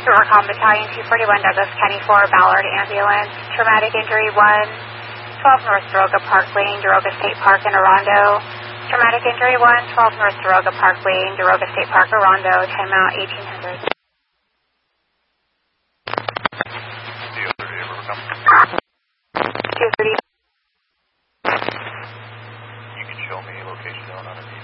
Recon Battalion 241 Douglas County 4 Ballard Ambulance. Traumatic injury 1, 12 North Daroga Park Lane, Daroga State Park in Orondo. Traumatic injury 1, 12 North Daroga Park Lane, Daroga State Park, Orondo. Timeout 1800. You can show me location on it.